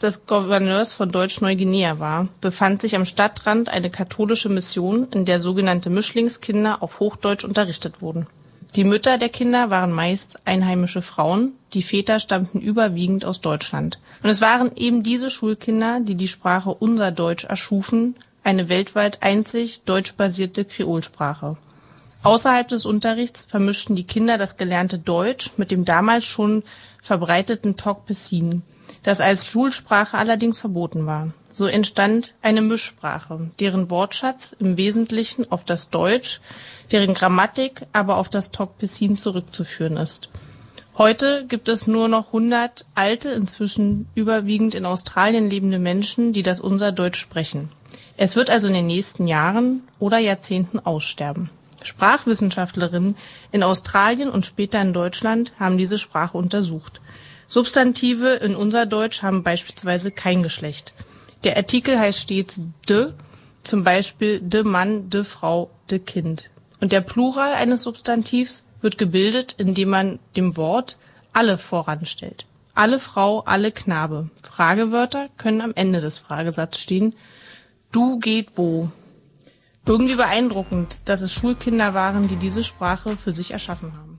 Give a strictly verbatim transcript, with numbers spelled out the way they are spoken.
des Gouverneurs von Deutsch-Neuguinea war, befand sich am Stadtrand eine katholische Mission, in der sogenannte Mischlingskinder auf Hochdeutsch unterrichtet wurden. Die Mütter der Kinder waren meist einheimische Frauen, die Väter stammten überwiegend aus Deutschland. Und es waren eben diese Schulkinder, die die Sprache unser Deutsch erschufen, eine weltweit einzig deutschbasierte Kreolsprache. Außerhalb des Unterrichts vermischten die Kinder das gelernte Deutsch mit dem damals schon verbreiteten Tok Pisin, das als Schulsprache allerdings verboten war. So entstand eine Mischsprache, deren Wortschatz im Wesentlichen auf das Deutsch, deren Grammatik aber auf das Tok Pisin zurückzuführen ist. Heute gibt es nur noch hundert alte, inzwischen überwiegend in Australien lebende Menschen, die das unser Deutsch sprechen. Es wird also in den nächsten Jahren oder Jahrzehnten aussterben. Sprachwissenschaftlerinnen in Australien und später in Deutschland haben diese Sprache untersucht. Substantive in unser Deutsch haben beispielsweise kein Geschlecht. Der Artikel heißt stets de, zum Beispiel de Mann, de Frau, de Kind. Und der Plural eines Substantivs wird gebildet, indem man dem Wort alle voranstellt. Alle Frau, alle Knabe. Fragewörter können am Ende des Fragesatzes stehen. Du geht wo. Irgendwie beeindruckend, dass es Schulkinder waren, die diese Sprache für sich erschaffen haben.